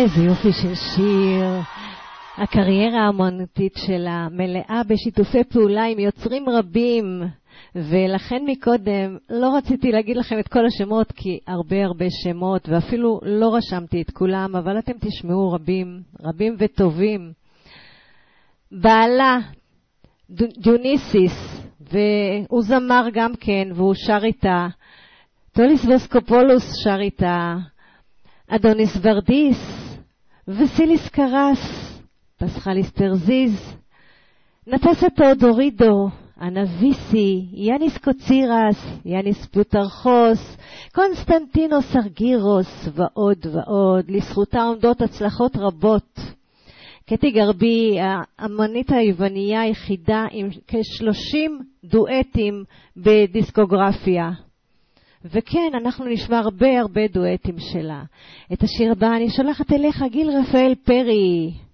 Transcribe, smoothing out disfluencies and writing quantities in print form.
איזה יופי של שיר. הקריירה האמנותית שלה מלאה בשיתופי פעולה עם יוצרים רבים, ולכן מקודם לא רציתי להגיד לכם את כל השמות, כי הרבה שמות, ואפילו לא רשמתי את כולם, אבל אתם תשמעו רבים וטובים. בעלה דיוניסיס, והוא זמר גם כן, והוא שר איתה. טוליס ווסקופולוס שר איתה. אדוניס ורדיס, וסיליס קרס, פסחליס טרזיז, נטסה תאודורידו, אנביסי, יאניס קוצירס, יאניס פלוטרכוס, קונסטנטינוס ארגירוס, ועוד ועוד. לזכותה עומדות הצלחות רבות. קטי גרבי, האמנית היווניה היחידה עם כ-30 דואטים בדיסקוגרפיה. וכן, אנחנו נשמע הרבה דואטים שלה. את השיר הבא אני שולחת אליך, גיל רפאל פרי.